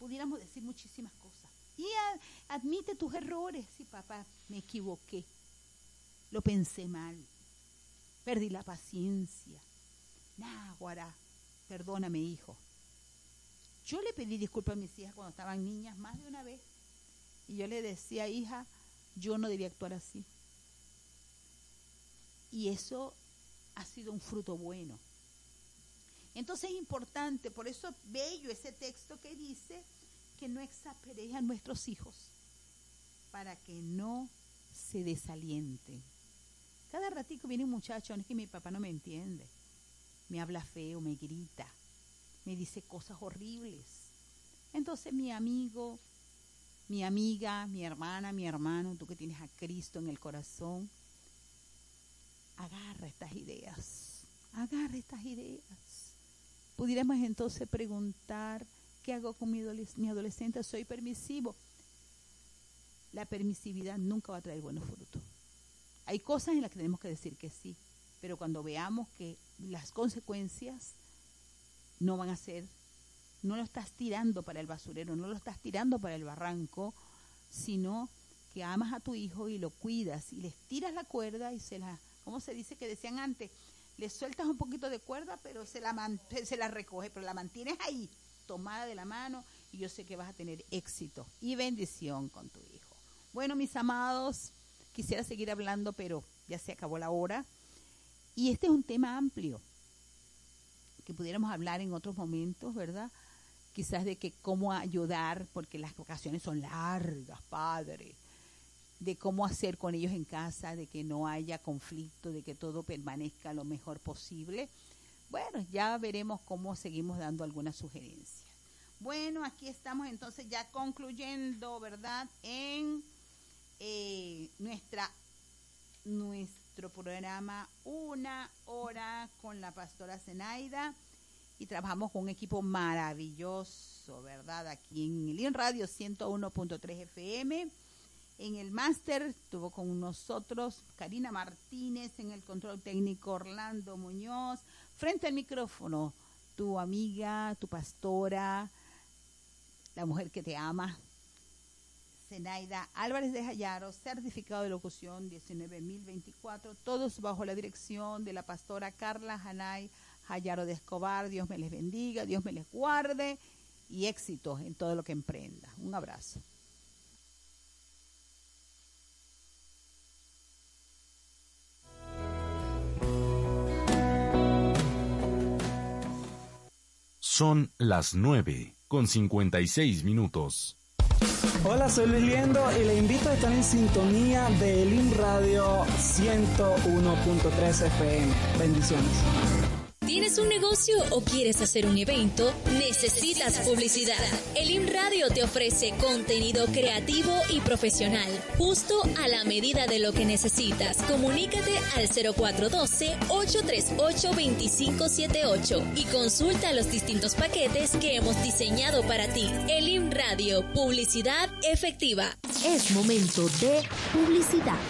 pudiéramos decir muchísimas cosas. Y admite tus errores. Sí, papá, me equivoqué. Lo pensé mal. Perdí la paciencia. Guará, perdóname, hijo. Yo le pedí disculpas a mis hijas cuando estaban niñas más de una vez. Y yo le decía, hija, yo no debía actuar así. Y eso ha sido un fruto bueno. Entonces es importante, por eso bello ese texto que dice que no exasperéis a nuestros hijos para que no se desalienten. Cada ratico viene un muchacho, es que mi papá no me entiende, me habla feo, me grita, me dice cosas horribles. Entonces mi amigo, mi amiga, mi hermana, mi hermano, tú que tienes a Cristo en el corazón, agarra estas ideas. Pudiéramos entonces preguntar, ¿qué hago con mi adolescente? ¿Soy permisivo? La permisividad nunca va a traer buenos frutos. Hay cosas en las que tenemos que decir que sí, pero cuando veamos que las consecuencias no van a ser, no lo estás tirando para el basurero, no lo estás tirando para el barranco, sino que amas a tu hijo y lo cuidas y les tiras la cuerda y ¿cómo se dice que decían antes? Le sueltas un poquito de cuerda, pero se la recoge, pero la mantienes ahí, tomada de la mano, y yo sé que vas a tener éxito y bendición con tu hijo. Bueno, mis amados, quisiera seguir hablando, pero ya se acabó la hora. Y este es un tema amplio, que pudiéramos hablar en otros momentos, ¿verdad? Quizás de que cómo ayudar, porque las vacaciones son largas, padre, de cómo hacer con ellos en casa, de que no haya conflicto, de que todo permanezca lo mejor posible. Bueno, ya veremos cómo seguimos dando algunas sugerencias. Bueno, aquí estamos entonces ya concluyendo, ¿verdad? En nuestro programa Una Hora con la pastora Zenaida, y trabajamos con un equipo maravilloso, ¿verdad? Aquí en el Radio 101.3 FM. En el máster estuvo con nosotros Karina Martínez, en el control técnico Orlando Muñoz, frente al micrófono tu amiga, tu pastora, la mujer que te ama, Zenaida Álvarez de Jayaro, certificado de locución 19024, todos bajo la dirección de la pastora Carla Janay Jayaro de Escobar. Dios me les bendiga, Dios me les guarde y éxito en todo lo que emprenda. Un abrazo. Son las 9:56. Hola, soy Luis Liendo y le invito a estar en sintonía de Elim Radio 101.3 FM. Bendiciones. ¿Tienes un negocio o quieres hacer un evento? Necesitas publicidad. Elim Radio te ofrece contenido creativo y profesional, justo a la medida de lo que necesitas. Comunícate al 0412-838-2578 y consulta los distintos paquetes que hemos diseñado para ti. Elim Radio, publicidad efectiva. Es momento de publicidad.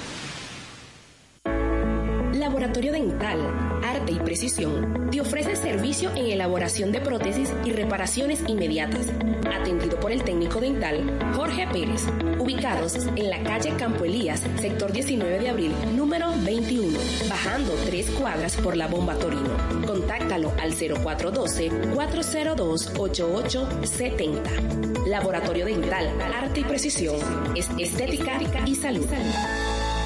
Laboratorio Dental, Arte y Precisión te ofrece servicio en elaboración de prótesis y reparaciones inmediatas. Atendido por el técnico dental Jorge Pérez. Ubicados en la calle Campo Elías, sector 19 de abril, número 21, bajando 3 cuadras por la Bomba Torino. Contáctalo al 0412-402-8870. Laboratorio Dental, Arte y Precisión es estética y salud.